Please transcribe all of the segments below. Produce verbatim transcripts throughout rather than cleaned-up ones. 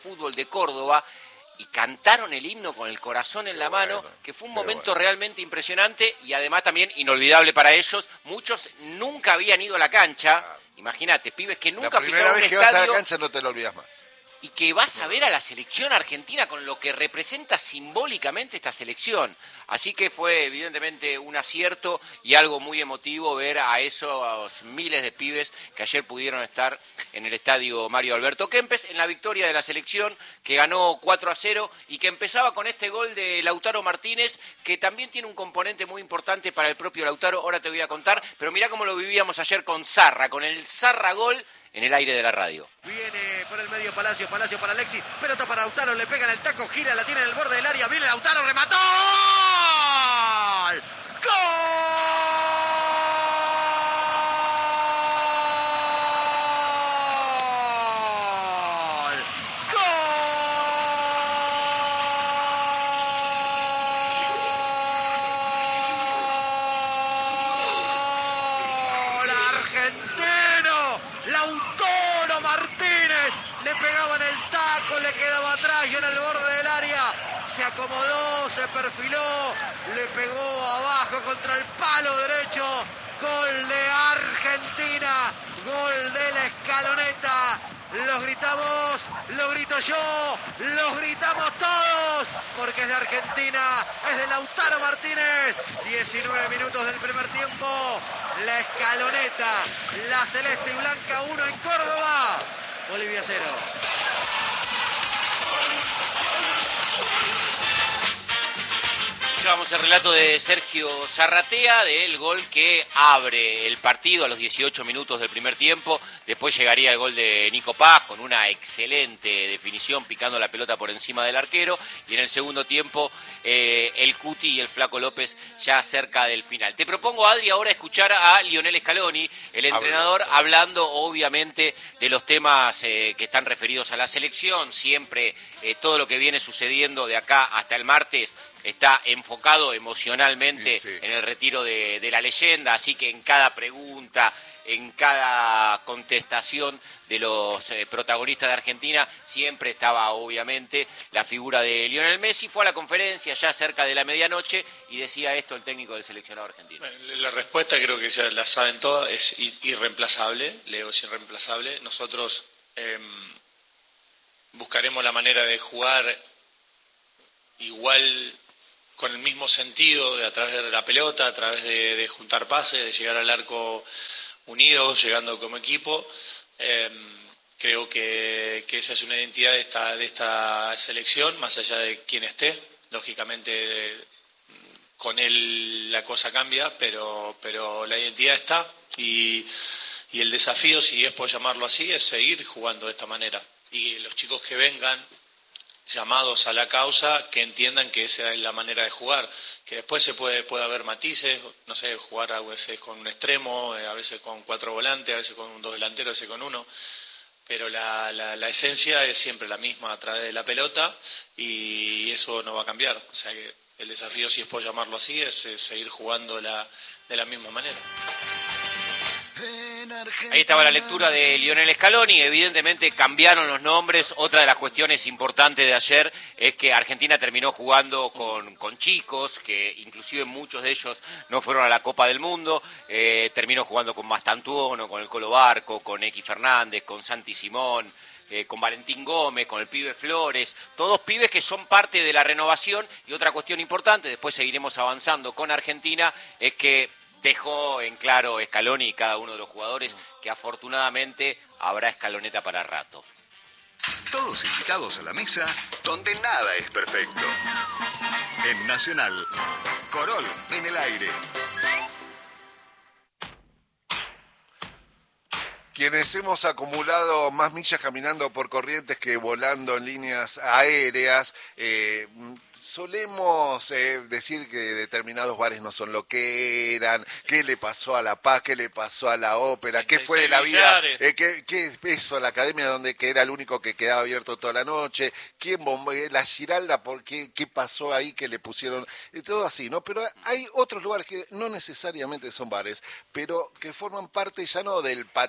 Fútbol de Córdoba y cantaron el himno con el corazón en qué la bueno, mano, que fue un qué momento bueno. realmente impresionante y además también inolvidable para ellos. Muchos nunca habían ido a la cancha, Ah. Imagínate, pibes que nunca La primera pisaron un vez que vas a la estadio cancha no te lo olvidas más. y que vas a ver a la selección argentina con lo que representa simbólicamente esta selección. Así que fue evidentemente un acierto y algo muy emotivo ver a esos miles de pibes que ayer pudieron estar en el estadio Mario Alberto Kempes en la victoria de la selección que ganó cuatro a cero y que empezaba con este gol de Lautaro Martínez, que también tiene un componente muy importante para el propio Lautaro, ahora te voy a contar, pero mirá cómo lo vivíamos ayer con Zarra, con el Zarra gol en el aire de la radio. Viene por el medio Palacio, Palacio para Alexis, pelota para Lautaro, le pegan el taco, gira, la tiene en el borde del área, viene Lautaro, remató. ¡Gol! ¡Gol! ¡Gol! ¡Argentino! Lautaro Martínez le pegaba en el taco, le quedaba atrás y en el borde del área se acomodó, se perfiló, le pegó abajo contra el palo derecho. Gol de Argentina, gol de la Escaloneta. Los gritamos, lo grito yo, los gritamos todos, porque es de Argentina, es de Lautaro Martínez. diecinueve minutos del primer tiempo, la Escaloneta, la celeste y blanca uno en Córdoba, Bolivia cero. Escuchábamos el relato de Sergio Zarratea, del gol que abre el partido a los dieciocho minutos del primer tiempo. Después llegaría el gol de Nico Paz con una excelente definición, picando la pelota por encima del arquero. Y en el segundo tiempo, eh, el Cuti y el Flaco López ya cerca del final. Te propongo, Adri, ahora escuchar a Lionel Scaloni, el entrenador, hablando obviamente de los temas eh, que están referidos a la selección. Siempre eh, todo lo que viene sucediendo de acá hasta el martes está enfocado emocionalmente sí, sí. en el retiro de, de la leyenda, así que en cada pregunta, en cada contestación de los eh, protagonistas de Argentina, siempre estaba obviamente la figura de Lionel Messi. Fue a la conferencia ya cerca de la medianoche y decía esto el técnico del seleccionado argentino. La respuesta creo que ya la saben todas, es irreemplazable, Leo es irreemplazable. Nosotros eh, buscaremos la manera de jugar igual, con el mismo sentido, de a través de la pelota, a través de, de juntar pases, de llegar al arco unidos, llegando como equipo. Eh, creo que, que esa es una identidad de esta, de esta selección, más allá de quién esté. Lógicamente con él la cosa cambia, pero, pero la identidad está y, y el desafío, si es por llamarlo así, es seguir jugando de esta manera. Y los chicos que vengan llamados a la causa, que entiendan que esa es la manera de jugar, que después se puede, puede haber matices, no sé, jugar a veces con un extremo, a veces con cuatro volantes, a veces con dos delanteros, a veces con uno, pero la, la, la esencia es siempre la misma a través de la pelota y eso no va a cambiar. O sea que el desafío, si es por llamarlo así, es, es seguir jugando la, de la misma manera. Ahí estaba la lectura de Lionel Scaloni. Evidentemente cambiaron los nombres. Otra de las cuestiones importantes de ayer es que Argentina terminó jugando con, con chicos, que inclusive muchos de ellos no fueron a la Copa del Mundo. Eh, terminó jugando con Mastantuono, con el Colo Barco, con X Fernández, con Santi Simón, eh, con Valentín Gómez, con el pibe Flores. Todos pibes que son parte de la renovación. Y otra cuestión importante, después seguiremos avanzando con Argentina, es que dejó en claro Scaloni y cada uno de los jugadores que afortunadamente habrá escaloneta para rato. Todos invitados a la mesa donde nada es perfecto. En Nacional, Corol en el aire. Quienes hemos acumulado más millas caminando por Corrientes que volando en líneas aéreas, eh, solemos eh, decir que determinados bares no son lo que eran, qué le pasó a La Paz, qué le pasó a la ópera, qué fue de la vida, eh, qué, qué eso, la academia donde que era el único que quedaba abierto toda la noche, quién bombe, la Giralda, por qué, qué pasó ahí que le pusieron, y todo así, ¿no? Pero hay otros lugares que no necesariamente son bares, pero que forman parte ya no del patrimonio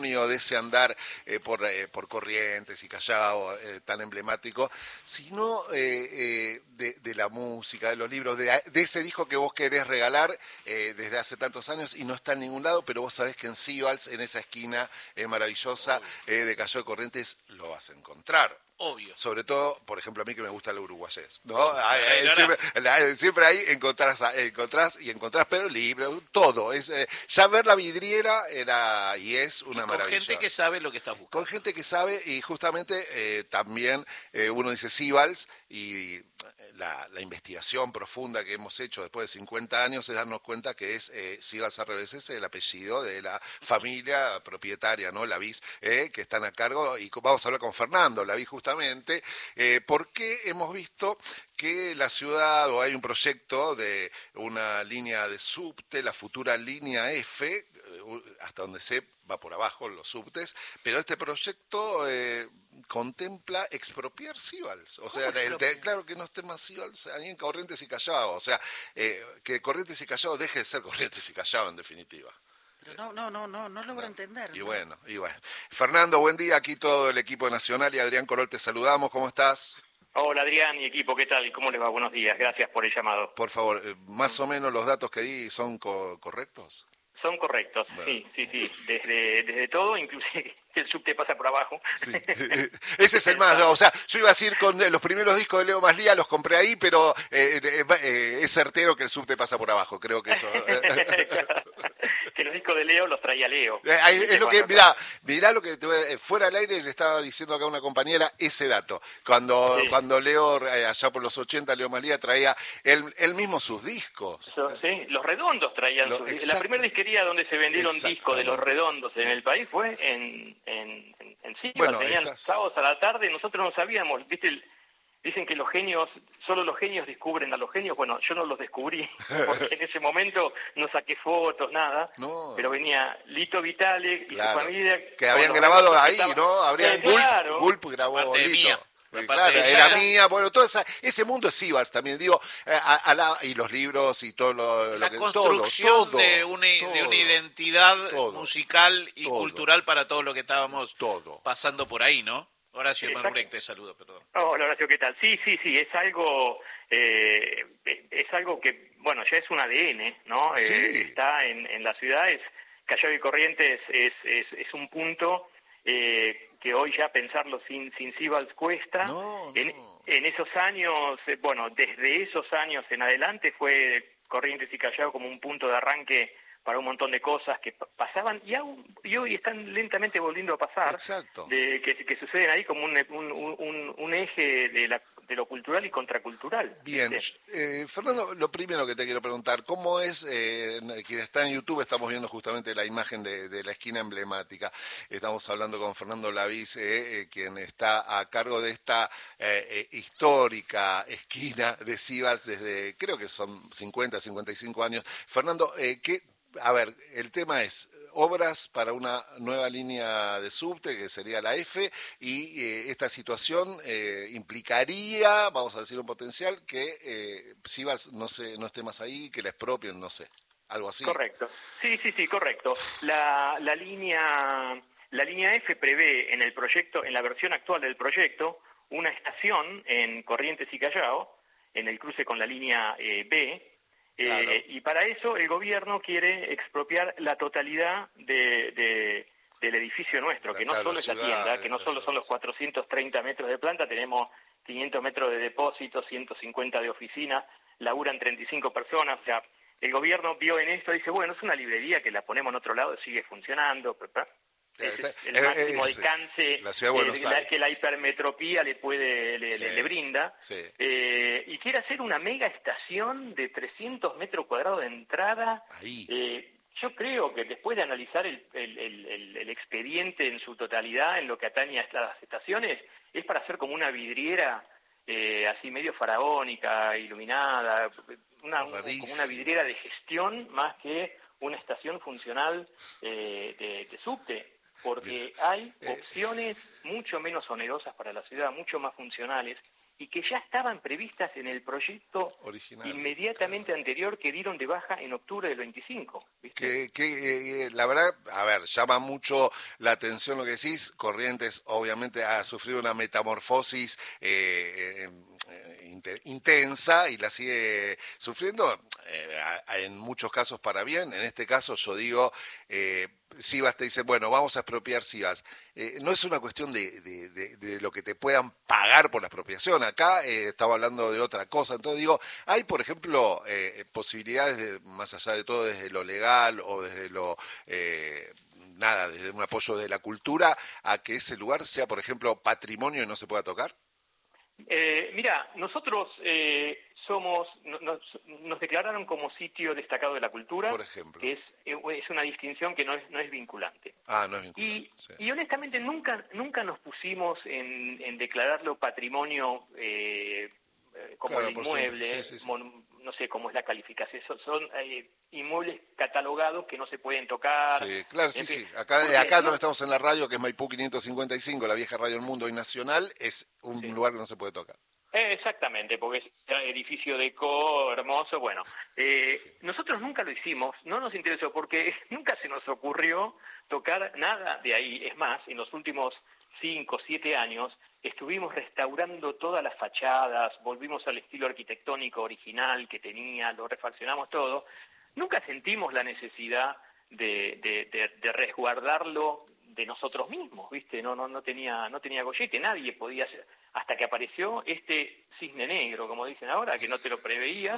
testimonio de ese andar eh, por, eh, por Corrientes y Callao eh, tan emblemático, sino eh, eh, de, de la música, de los libros, de, de ese disco que vos querés regalar eh, desde hace tantos años y no está en ningún lado, pero vos sabés que en Sibals, en esa esquina eh, maravillosa eh, de Callao de Corrientes, lo vas a encontrar. Obvio. Sobre todo, por ejemplo, a mí que me gusta el uruguayés, ¿no? Siempre, la, siempre ahí encontrás, encontrás y encontrás, pero libros, todo. Es, eh, ya ver la vidriera era y es una y con maravilla. gente que sabe lo que estás buscando. Con gente que sabe y justamente eh, también eh, uno dice Sibals y la, la investigación profunda que hemos hecho después de cincuenta años es darnos cuenta que es eh, Sibals al revés, es el apellido de la familia propietaria, ¿no? Lavís, eh, que están a cargo, y vamos a hablar con Fernando Lavís justamente, eh, porque hemos visto que la ciudad, o hay un proyecto de una línea de subte, la futura línea F, eh, hasta donde sé, va por abajo los subtes, pero este proyecto eh, contempla expropiar Sibals. O sea, el, de, claro que no esté más Sibals ahí en Corrientes y Callao. O sea, eh, que Corrientes y Callao deje de ser Corrientes y Callao, en definitiva. Pero no, no, no, no, no logro no. entender. Y ¿no? bueno, y bueno. Fernando, buen día. Aquí todo el equipo nacional y Adrián Corol te saludamos. ¿Cómo estás? Hola Adrián y equipo, ¿qué tal? ¿Cómo les va? Buenos días, gracias por el llamado. Por favor, eh, más o menos los datos que di son co- correctos. Son correctos, bueno. sí, sí, sí, desde, desde todo, inclusive el subte pasa por abajo. Sí. Ese es el más, o sea, yo iba a decir con los primeros discos de Leo Maslía, los compré ahí, pero eh, eh, eh, es certero que el subte pasa por abajo, creo que eso... Que los discos de Leo los traía Leo. Eh, ahí, es lo que, mirá, mirá lo que te voy a, fuera al aire le estaba diciendo acá a una compañera ese dato. Cuando sí. cuando Leo, allá por los ochenta, Leo Maslía traía él, él mismo sus discos. So, sí, los Redondos traían lo, sus discos. La primera disquería donde se vendieron discos de los Redondos en el país fue en, en, en, en Sibals. Bueno, tenían estás... sábados a la tarde, nosotros no sabíamos, viste, el, dicen que los genios, solo los genios descubren a los genios. Bueno, yo no los descubrí, porque en ese momento no saqué fotos, nada. No. Pero venía Lito Vitale y claro, su familia. Que habían grabado ahí, estaban... ¿no? Habrían, eh, claro. Gulp, Gulp grabó Lito. Mía. Claro, era mía, bueno, todo esa, ese mundo es Sibals también, digo, a, a la, y los libros y todo lo, lo la que... construcción todo, todo, de, una, todo, de una identidad todo, musical y todo, cultural para todo lo que estábamos todo. pasando por ahí, ¿no? Horacio Manurek, te saludo, perdón. Hola Horacio, ¿qué tal? Sí, sí, sí, es algo, eh, es algo que, bueno, ya es un A D N, ¿no? Sí. Eh, está en, en la ciudad, es Callao y Corrientes es, es, es un punto... Eh, que hoy ya pensarlo sin sin Sibals cuesta. No, no. En, en esos años, eh, bueno, desde esos años en adelante fue Corrientes y Callao como un punto de arranque para un montón de cosas que pasaban y, aún, y hoy están lentamente volviendo a pasar. Exacto. De, que, que suceden ahí como un, un, un, un eje de, la, de lo cultural y contracultural. Bien, eh, Fernando, lo primero que te quiero preguntar, ¿cómo es, eh, quien está en YouTube, estamos viendo justamente la imagen de, de la esquina emblemática, estamos hablando con Fernando Lavís, eh, eh, quien está a cargo de esta eh, eh, histórica esquina de Sibals desde, creo que son cincuenta, cincuenta y cinco años. Fernando, eh, ¿qué? A ver, el tema es obras para una nueva línea de subte, que sería la F, y eh, esta situación eh, implicaría, vamos a decir un potencial, que eh, Sibals no, se, no esté más ahí, que la expropien, no sé, algo así. Correcto, sí, sí, sí, correcto. La, la, línea, la línea F prevé en el proyecto, en la versión actual del proyecto, una estación en Corrientes y Callao, en el cruce con la línea eh, B. Claro. Eh, y para eso el gobierno quiere expropiar la totalidad de, de, del edificio nuestro, la que no solo es la tienda, que no solo son los cuatrocientos treinta metros de planta, tenemos quinientos metros de depósito, ciento cincuenta de oficina, laburan treinta y cinco personas, o sea, el gobierno vio en esto y dice, bueno, es una librería que la ponemos en otro lado, sigue funcionando, ¿verdad? Ese es el máximo alcance la ciudad de Buenos Aires. que la hipermetropía le puede le, sí, le, le brinda sí. eh, y quiere hacer una mega estación de trescientos metros cuadrados de entrada. Ahí. Eh, yo creo que después de analizar el, el, el, el expediente en su totalidad en lo que atañe a estas estaciones, es para hacer como una vidriera eh, así medio faraónica, iluminada, una, como una vidriera de gestión más que una estación funcional eh, de, de subte. Porque hay opciones mucho menos onerosas para la ciudad, mucho más funcionales, y que ya estaban previstas en el proyecto original, inmediatamente claro. anterior que dieron de baja en octubre del veinticinco. ¿Viste? Que, que eh, la verdad, a ver, llama mucho la atención lo que decís. Corrientes obviamente ha sufrido una metamorfosis eh, eh, intensa y la sigue sufriendo, eh, en muchos casos para bien. En este caso yo digo, eh, Sivas te dice, bueno, vamos a expropiar Sivas. Eh, no es una cuestión de, de, de, de lo que te puedan pagar por la expropiación. Acá eh, estaba hablando de otra cosa. Entonces digo, hay, por ejemplo, eh, posibilidades, de, más allá de todo, desde lo legal o desde lo... Eh, nada, desde un apoyo de la cultura, a que ese lugar sea, por ejemplo, patrimonio y no se pueda tocar. Eh, mira, nosotros eh, somos, nos, nos declararon como sitio destacado de la cultura, por ejemplo, que es, es una distinción que no es, no es vinculante. Ah, no es vinculante. Y, sí. y honestamente nunca nunca nos pusimos en, en declararlo patrimonio eh, como claro, el inmueble, sí, sí, sí. Mon, no sé cómo es la calificación, son, son eh, inmuebles catalogados que no se pueden tocar. Sí, claro, sí, en fin. sí. Acá, Porque, acá ¿no? donde estamos en la radio, que es Maipú quinientos cincuenta y cinco, la vieja radio del mundo y nacional, es un sí. lugar que no se puede tocar. Eh, exactamente, porque es un edificio de co hermoso. Bueno, eh, nosotros nunca lo hicimos, no nos interesó porque nunca se nos ocurrió tocar nada de ahí. Es más, en los últimos cinco, siete años estuvimos restaurando todas las fachadas, volvimos al estilo arquitectónico original que tenía, lo refaccionamos todo. Nunca sentimos la necesidad de, de, de, de resguardarlo de nosotros mismos, ¿viste? No, no, no tenía, no tenía gollete, nadie podía hacer, hasta que apareció este cisne negro, como dicen ahora, que no te lo preveías,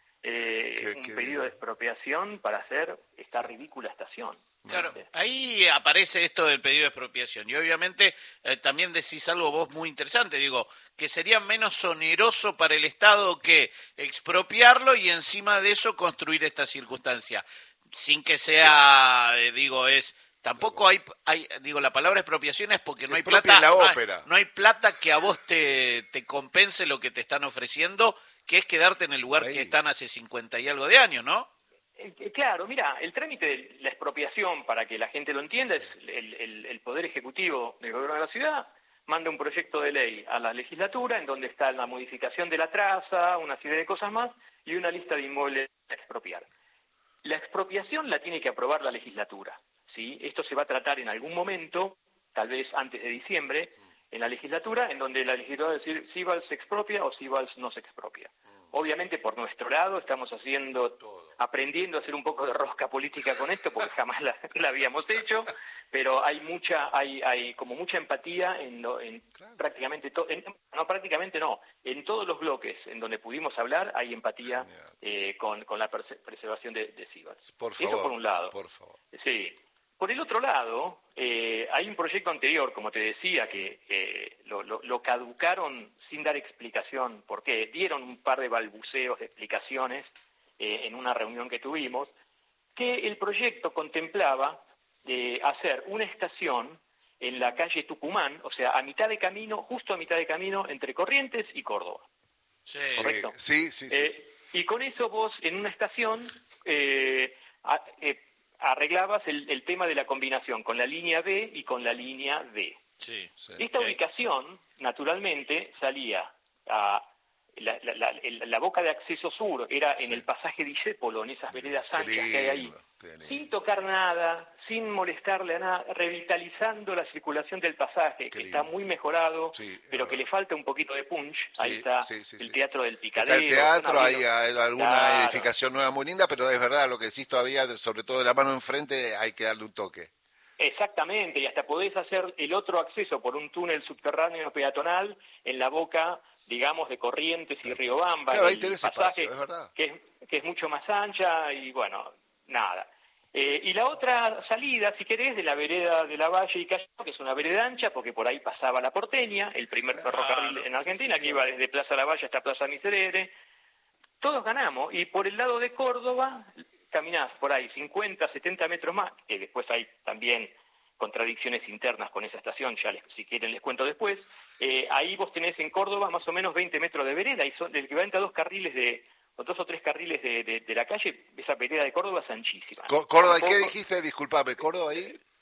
eh, qué, un qué pedido de expropiación para hacer esta ridícula estación. Claro, ¿viste? ahí aparece esto del pedido de expropiación y obviamente eh, también decís algo vos muy interesante, digo, que sería menos oneroso para el Estado que expropiarlo y encima de eso construir esta circunstancia, sin que sea, eh, digo, es... Tampoco hay, hay, digo, la palabra expropiación es porque no hay plata, la no hay, ópera. no hay plata que a vos te, te compense lo que te están ofreciendo, que es quedarte en el lugar Ahí. que están hace cincuenta y algo de años, ¿no? Eh, Claro, mira, el trámite de la expropiación, para que la gente lo entienda, es el, el, el Poder Ejecutivo del Gobierno de la Ciudad manda un proyecto de ley a la legislatura en donde está la modificación de la traza, una serie de cosas más y una lista de inmuebles a expropiar. La expropiación la tiene que aprobar la legislatura, ¿sí? Esto se va a tratar en algún momento, tal vez antes de diciembre, en la legislatura, en donde la legislatura va a decir si Sivals se expropia o Sivals no se expropia. Obviamente, por nuestro lado, estamos haciendo, aprendiendo a hacer un poco de rosca política con esto, porque jamás la, la habíamos hecho, pero hay mucha, hay, hay como mucha empatía en, lo, en Claro. prácticamente todo, no prácticamente no, en todos los bloques en donde pudimos hablar hay empatía eh, con, con la perse- preservación de, de Sivals. Por favor, Eso por un lado. por favor. Sí. Por el otro lado, eh, hay un proyecto anterior, como te decía, que eh, lo, lo, lo caducaron sin dar explicación, porque dieron un par de balbuceos de explicaciones eh, en una reunión que tuvimos, que el proyecto contemplaba eh, hacer una estación en la calle Tucumán, o sea, a mitad de camino, justo a mitad de camino, entre Corrientes y Córdoba. Sí. Sí, Correcto. sí, sí, sí, Eh, sí. Y con eso vos, en una estación, eh, a- eh, arreglabas el, el tema de la combinación con la línea B y con la línea D. Sí. Sí. Esta Ok. ubicación, naturalmente, salía a la, la, la, el- la boca de acceso sur, era en Sí. el pasaje Discépolo, en esas veredas Qué anchas que hay ahí, lindo, qué lindo. sin tocar nada, sin molestarle a nada, revitalizando la circulación del pasaje, Qué que está lindo. muy mejorado, Sí, es pero que verdad. le falta un poquito de punch. Ahí Sí, está sí, sí, el sí. Teatro del Está Picadero. el teatro, están hay, abriendo- hay alguna Claro. edificación nueva muy linda, pero es verdad, lo que decís todavía, sobre todo de la mano enfrente, hay que darle un toque. Exactamente, y hasta podés hacer el otro acceso por un túnel subterráneo peatonal en la boca, digamos, de Corrientes y Riobamba. Claro, ahí el tenés pasaje, espacio, es verdad. Que es, que es mucho más ancha y, bueno, nada. Eh, y la otra salida, si querés, de la vereda de la Valle y Callao, que es una vereda ancha, porque por ahí pasaba la Porteña, el primer ferrocarril en Argentina, sí, que iba desde Plaza La Valle hasta Plaza Miserere. Todos ganamos, y por el lado de Córdoba caminás por ahí cincuenta, setenta metros más, que después hay también contradicciones internas con esa estación, ya les, si quieren les cuento después. Eh, ahí vos tenés en Córdoba más o menos veinte metros de vereda, y son el equivalente a dos carriles de, o dos o tres carriles de, de, de la calle. Esa vereda de Córdoba es anchísima. Có- Córdoba, ¿y Tampoco- qué dijiste? Disculpame, ¿Córdoba ahí?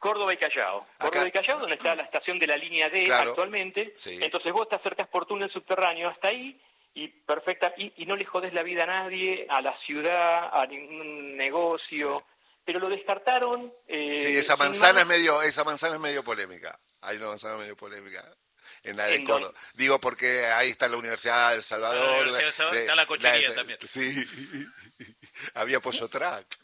Córdoba y Callao. Córdoba Acá. y Callao, donde está la estación de la línea D Claro. actualmente. Sí. Entonces vos te acercás por túnel subterráneo hasta ahí y perfecta y, y no le jodés la vida a nadie, a la ciudad, a ningún negocio. Sí. Pero lo descartaron. Eh, Sí, esa sin manzana más. es medio, esa manzana es medio polémica. Hay una manzana medio polémica en la de ¿En Córdoba. Digo porque ahí está la Universidad del Salvador. La Universidad del Salvador, está la cochería también. Sí, había pollo track.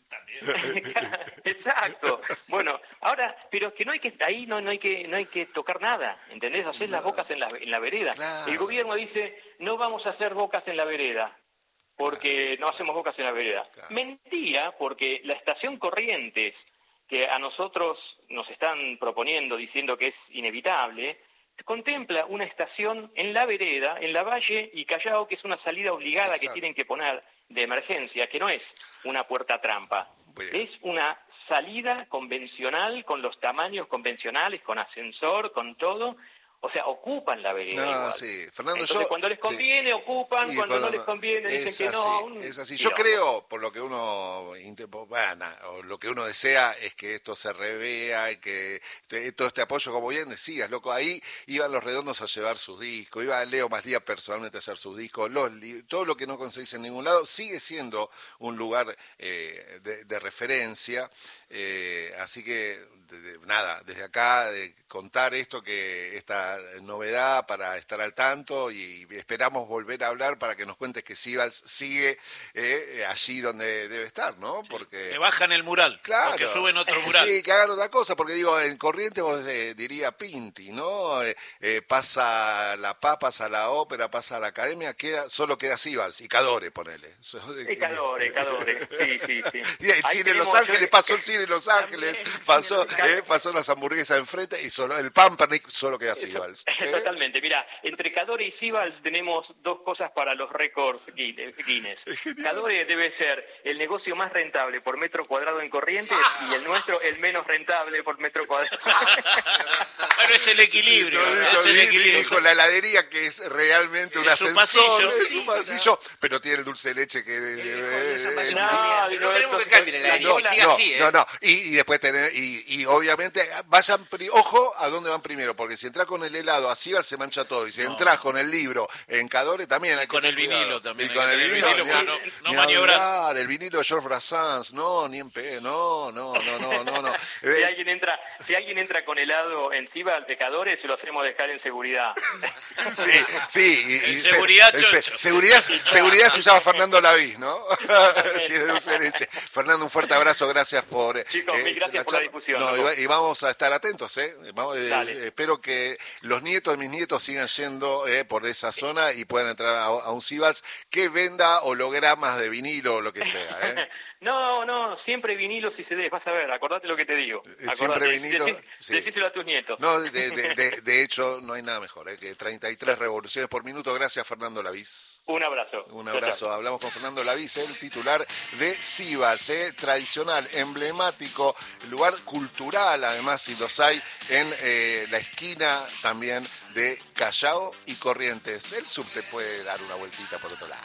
Exacto. Bueno, ahora, pero es que no hay que ahí no, no hay que no hay que tocar nada, ¿entendés? Hacer las bocas en la en la vereda. Claro. El gobierno dice, "No vamos a hacer bocas en la vereda." Porque no hacemos bocas en la vereda. Claro. Mentira, porque la estación Corrientes que a nosotros nos están proponiendo diciendo que es inevitable, contempla una estación en la vereda, en la Valle y Callao, que es una salida obligada Exacto. que tienen que poner de emergencia, que no es una puerta trampa. Muy bien. Es una salida convencional, con los tamaños convencionales, con ascensor, con todo. O sea, ocupan la vereda. No, igual. sí. Fernando, Entonces, yo- cuando les sí. conviene, ocupan, Y cuando, no cuando les conviene, es dicen que así, no. un es así. Yo quilombo. creo, por lo que uno inte- bueno, o lo que uno desea es que esto se revea y que te- todo este apoyo, como bien decías, loco, ahí iban los redondos a llevar sus discos, iba Leo Maslía personalmente a hacer sus discos, los li- todo lo que no conseguís en ningún lado sigue siendo un lugar eh, de, de referencia, eh, así que de- de- nada, desde acá de contar esto, que esta novedad para estar al tanto, y esperamos volver a hablar para que nos cuentes que Sibals sigue eh, allí donde debe estar, ¿no? Porque Que bajan el mural, claro, o que suben otro mural. sí, que hagan otra cosa, porque digo, en Corrientes vos eh, diría Pinti, ¿no? Eh, eh, pasa la P A, pasa la ópera, pasa la academia, queda solo queda Sibals y Cadore, ponele. Eso de- Y Cadore, Cadore, sí, sí, sí. Y el Ahí cine en Los tenemos- Ángeles, pasó el cine en Los Ángeles, También, el pasó, cine en Los eh, pasó las hamburguesas enfrente y solo el Pampernick solo queda Sibals. ¿eh? Totalmente, mira, entre Cadore y Sibals tenemos dos cosas para los récords Guinness. Cadore debe ser el negocio más rentable por metro cuadrado en Corrientes y el nuestro el menos rentable por metro cuadrado. Bueno, es el equilibrio, Lo es el vi- equilibrio. Dijo la heladería que es realmente un Es un ascensor, pasillo. es un pasillo, pero tiene el dulce de leche que... hijo de esa eh, mayoría. No, Pero no queremos que cambie la heladería, No, que siga no, así, ¿eh? no, no, y, y después tener, y, y obviamente vayan, pri- ojo a dónde van primero, porque si entras con el helado a Sibal se mancha todo, y si entras con el libro en Cadore también hay que con tener el vinilo cuidado. también Y hay con que el tener vinilo, vinilo, ni- porque no- no ni maniobras. hablar, el vinilo de George Brassens, no, ni en pe, no, no, no, no, no, no. Si Eh, alguien entra, si alguien entra con helado en Sibals de Cadore, se lo hacemos dejar en seguridad. Sí, sí. Y, y En seguridad, se- chocho. seguridad, seguridad se llama Fernando Laví, ¿no? Sí, es de dulce de leche. Fernando, un fuerte abrazo, gracias por... eh, Chicos, mil gracias la por la charla. difusión, No, y, loco. va- y vamos a estar atentos, ¿eh? Vamos, eh, Dale. espero que los nietos de mis nietos sigan yendo eh, por esa zona y puedan entrar a, a un Sibals que venda hologramas de vinilo o lo que sea, ¿eh? No, no, siempre vinilos y C Ds, vas a ver, acordate lo que te digo. Eh, siempre Acordate, vinilo, decí- sí. Decíselo a tus nietos. No, de, de, de, de hecho, no hay nada mejor, ¿eh? Que treinta y tres revoluciones por minuto. Gracias, Fernando Lavís. Un abrazo. Un Chao, abrazo. chao. Hablamos con Fernando Lavís, el titular de Sibals, ¿eh? Tradicional, emblemático, lugar cultural, además, si los hay, en eh, la esquina también de Callao y Corrientes. El subte puede dar una vueltita por otro lado.